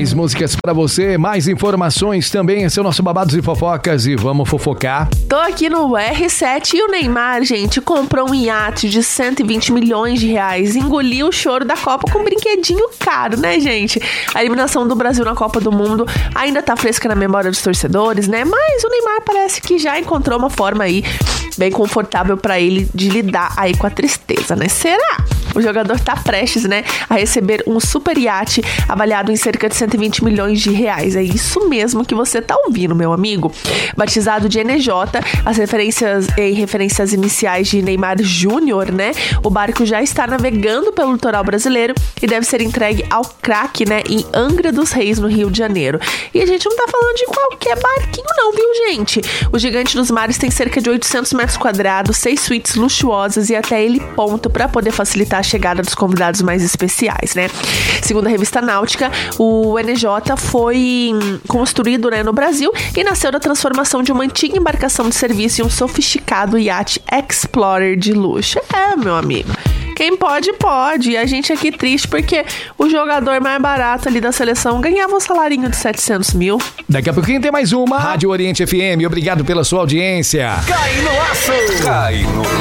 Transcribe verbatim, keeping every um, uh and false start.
Mais músicas pra você, mais informações também. Esse é o nosso Babados e Fofocas e vamos fofocar. Tô aqui no R sete e o Neymar, gente, comprou um iate de cento e vinte milhões de reais. Engoliu o choro da Copa com um brinquedinho caro, né, gente? A eliminação do Brasil na Copa do Mundo ainda tá fresca na memória dos torcedores, né? Mas o Neymar parece que já encontrou uma forma aí bem confortável pra ele de lidar aí com a tristeza, né? Será? O jogador tá prestes, né, a receber um super iate avaliado em cerca de cento e vinte milhões de reais. É isso mesmo que você tá ouvindo, meu amigo. Batizado de N J, as referências em referências iniciais de Neymar Júnior, né? O barco já está navegando pelo litoral brasileiro e deve ser entregue ao craque, né, em Angra dos Reis, no Rio de Janeiro. E a gente não tá falando de qualquer barquinho não, viu, gente? O Gigante dos Mares tem cerca de oitocentos metros quadrados, seis suítes luxuosas e até heliponto para poder facilitar a chegada dos convidados mais especiais, né? Segundo a revista Náutica, o N J foi construído, né, no Brasil e nasceu da transformação de uma antiga embarcação de serviço em um sofisticado iate Explorer de luxo. É, meu amigo. Quem pode, pode. E a gente aqui triste porque o jogador mais barato ali da seleção ganhava um salarinho de setecentos mil. Daqui a pouquinho tem mais uma. Rádio Oriente F M, obrigado pela sua audiência. Cai no aço! Cai no